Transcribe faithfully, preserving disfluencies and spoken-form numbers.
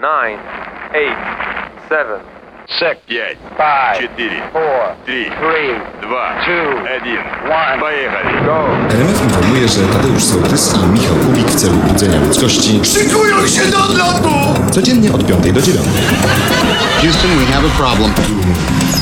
nine, eight, seven, six, пять, five, четыре, four, три, three, два, two, один. one. Поехали. go! R M F informuje, że Tadeusz Sołtys i Michał Kubik w celu budzenia ludzkości Szykują się do odlotu! codziennie od piątej do dziewiątej. Houston, we have a problem.